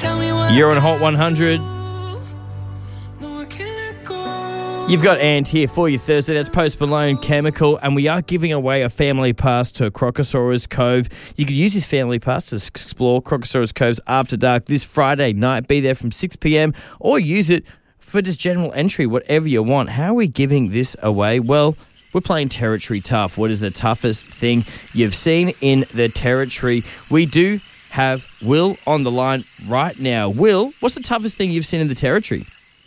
You're on Hot 100. You've got Ant here for you Thursday. That's Post Malone, Chemical, and we are giving away a family pass to Crocosaurus Cove. You could use this family pass to explore Crocosaurus Cove's After Dark this Friday night. Be there from 6 p.m. or use it for just general entry, whatever you want. How are we giving this away? Well, we're playing Territory Tough. What is the toughest thing you've seen in the Territory? We do have Will on the line right now. Will, what's the toughest thing you've seen in the Territory?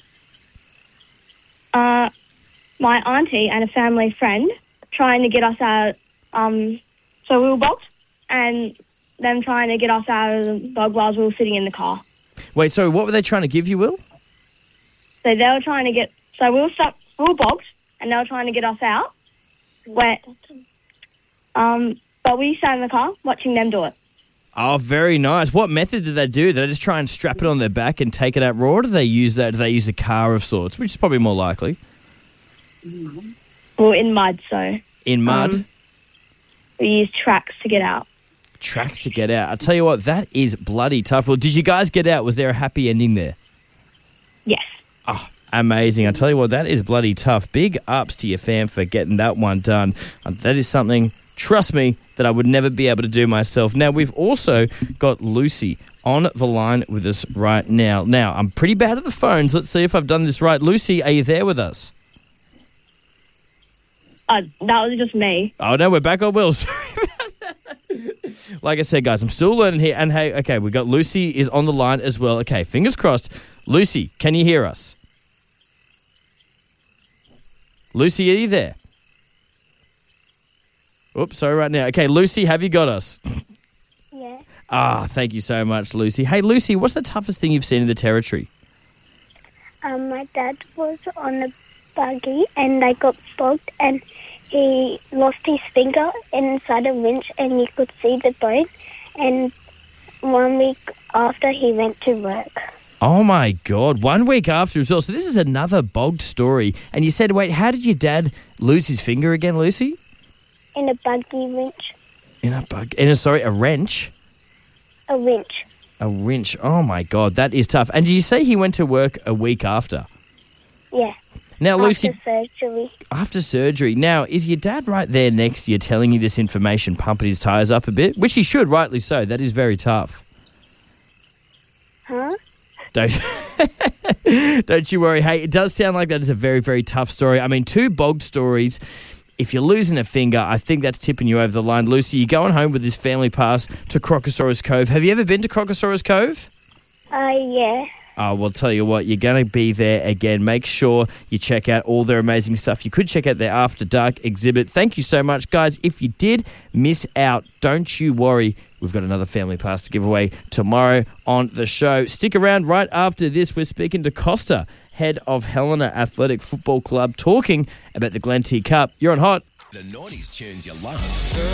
My auntie and a family friend trying to get us out, so we were bogged, and them trying to get us out of the bog while we were sitting in the car. Wait, so what were they trying to give you, Will? So they were trying to get, so we were bogged, and they were trying to get us out, but we sat in the car watching them do it. Oh, very nice. What method did they do? Did they just try and strap it on their back and take it out raw, or do they use that? Do they use a car of sorts, which is probably more likely? Well, in mud, so. In mud? We used tracks to get out. Tracks to get out. I tell you what, that is bloody tough. Well, did you guys get out? Was there a happy ending there? Yes. Oh, amazing. I tell you what, that is bloody tough. Big ups to your fam for getting that one done. That is something, trust me, that I would never be able to do myself. Now, we've also got Lucy on the line with us right now. Now, I'm pretty bad at the phones. Let's see if I've done this right. Lucy, are you there with us? That was just me. Oh, no, we're back on Will. Sorry about that. Like I said, guys, I'm still learning here. And, hey, okay, we got Lucy is on the line as well. Okay, fingers crossed. Lucy, can you hear us? Lucy, are you there? Oops, sorry right now. Okay, Lucy, have you got us? Yeah. Thank you so much, Lucy. Hey, Lucy, what's the toughest thing you've seen in the Territory? My dad was on a buggy and I got bogged and he lost his finger inside a winch and you could see the bone. And 1 week after he went to work. Oh, my God. 1 week after as well. So this is another bogged story. And you said, wait, how did your dad lose his finger again, Lucy? In a buggy winch. A wrench? A winch. A winch. Oh, my God. That is tough. And did you say he went to work a week after? Yeah. Now, Lucy. After surgery. After surgery. Now, is your dad right there next to you telling you this information, pumping his tyres up a bit? Which he should, rightly so. That is very tough. Huh? Don't you worry. Hey, it does sound like that is a very, very tough story. I mean, 2 bogged stories. If you're losing a finger, I think that's tipping you over the line. Lucy, you're going home with this family pass to Crocosaurus Cove. Have you ever been to Crocosaurus Cove? Yeah. Oh, well, tell you what, you're going to be there again. Make sure you check out all their amazing stuff. You could check out their After Dark exhibit. Thank you so much, guys. If you did miss out, don't you worry. We've got another family pass to give away tomorrow on the show. Stick around. Right after this, we're speaking to Costa, head of Helena Athletic Football Club, talking about the Glen T Cup. You're on Hot. The 90s tunes you love.